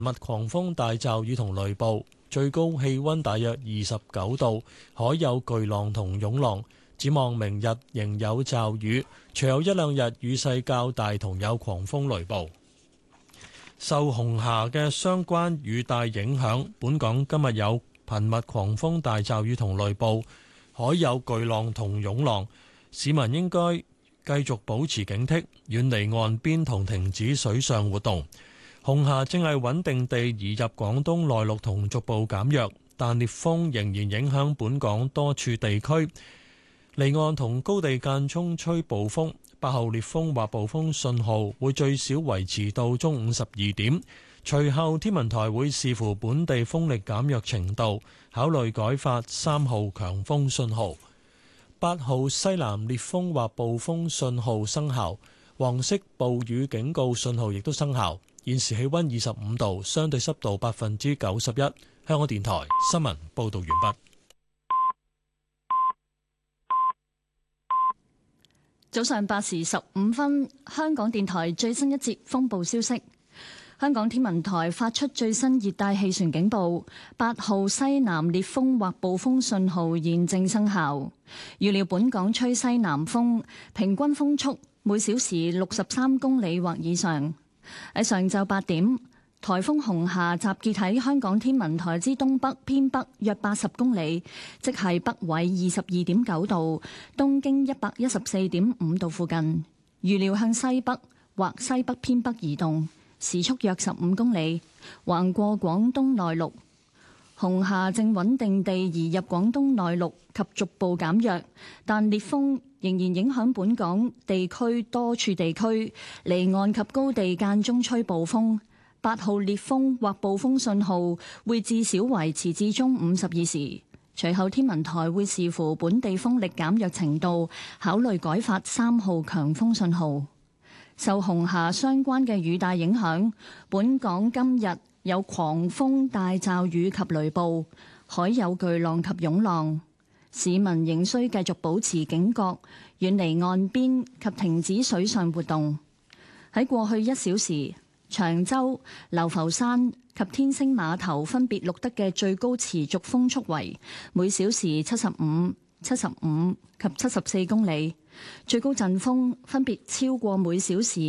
密狂風大驟雨同雷暴，最高氣溫大約29度，海有巨浪同湧浪。展望明日仍有驟雨，隨後一兩日雨勢較大同有狂風雷暴。受紅霞嘅相關雨帶影響，本港今日有頻密狂風大驟雨同雷暴，海有巨浪同湧浪，市民應該繼續保持警惕，遠離岸邊同停止水上活動。紅霞正係穩定地移入廣東內陸同逐步減弱，但烈風仍然影響本港多處地區。離岸同高地間中吹暴風，8號烈風或暴風信號會最少維持到中午12點。隨後天文台會視乎本地風力減弱程度，考慮改發3號強風信號。8號西南烈風或暴風信號生效，黃色暴雨警告信號亦都生效。現時氣溫25度，相對濕度91%。香港電台新聞報道完畢。 早上8時15分，香港電台最新一節風暴消息。香港天文台發出最新熱帶氣旋警報，8號西南烈風或暴風信號現正生效。預料本港吹西南風，平均風速每小時63公里或以上。喺上晝8點，颱風紅霞集結喺香港天文台之東北偏北約80公里，即係北緯22.9度、東經114.5度附近。預料向西北或西北偏北移動，時速約15公里，橫過廣東內陸。紅霞正穩定地移入廣東內陸及逐步減弱，但烈風仍然影響本港地區多處地區，離岸及高地間中吹暴風。8號烈風或暴風信號會至少維持至中午12時，隨後天文台會視乎本地風力減弱程度，考慮改發3號強風信號。受紅霞相關嘅雨帶影響，本港今日有狂風大驟雨及雷暴，海有巨浪及湧浪，市民仍需繼續保持警覺，遠離岸邊及停止水上活動。喺過去1小時，長洲、流浮山及天星碼頭分別錄得嘅最高持續風速為每小時75、75及74公里，最高陣風分別超過每小時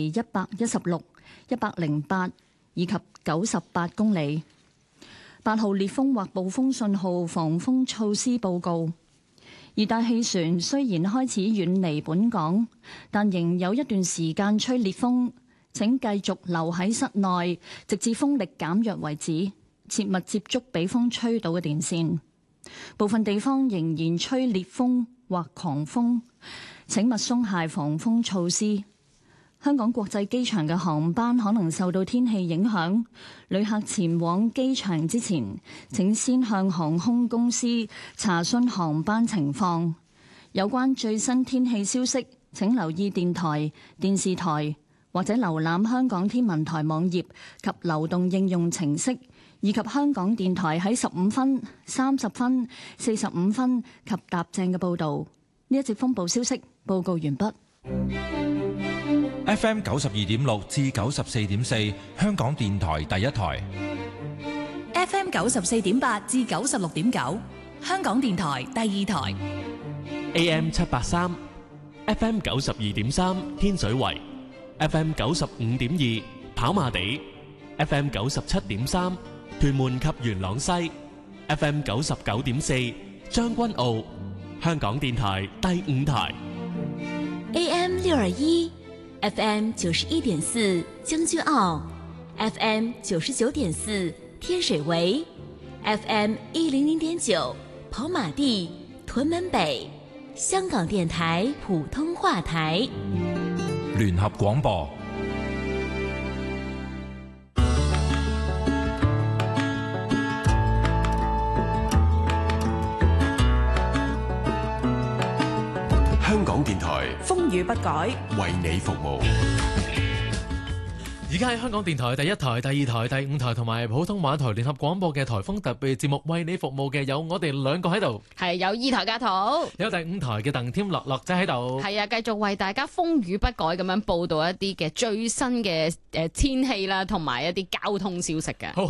116、108以及98公里。8號烈風或暴風信號防風措施報告。熱帶氣旋雖然開始遠離本港，但仍有一段時間吹烈風。請繼續留喺室內，直至風力減弱為止，切勿接觸被風吹倒嘅電線。部分地方仍然吹烈風或狂風，請勿鬆懈防風措施。香港國際機場嘅航班可能受到天氣影響，旅客前往機場之前，請先向航空公司查詢航班情況。有關最新天氣消息，請留意電台、電視台，或者瀏覽香港天文台網頁及流動應用程式，以及香港電台喺15分、30分、45分及踏正嘅報導。呢一節風暴消息報告完畢。 FM 92.6至94.4，香港電台第一台。 FM 94.8至96.9，香港電台第二台。 AM 783 ，FM 92.3，天水圍。FM 95.2跑馬地， FM 97.3屯門及元朗西， FM 99.4將軍澳，香港電台第5台。 AM 621 FM 91.4將軍澳， FM 99.4天水圍， FM 100.9跑馬地屯門北，香港電台普通話台。 聯合廣播。香港電台風雨不改， 為你服務。 而家喺香港電台第一台、第二台、第五台同埋普通話台聯合廣播嘅台風特別節目為你服務嘅有我哋兩個喺度， 係有二台家圖， 有第五台嘅鄧添樂樂仔喺度， 係啊，繼續為大家風雨不改咁樣報道一啲嘅最新嘅天氣啦，同埋一啲交通消息嘅。 好，